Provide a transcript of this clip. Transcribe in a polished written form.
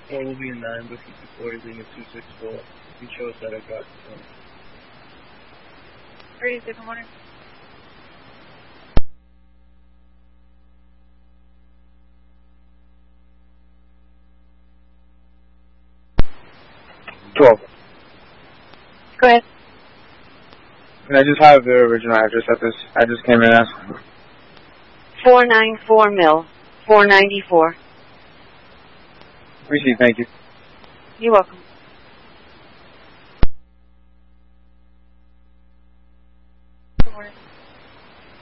4 will be a 9, but 54 is being a 264. You show us that I got it. Radio 7 morning. Go ahead. Can I just have the original address at this? I just came in and asked. 494 Mill, 494. Appreciate it, thank you. You're welcome.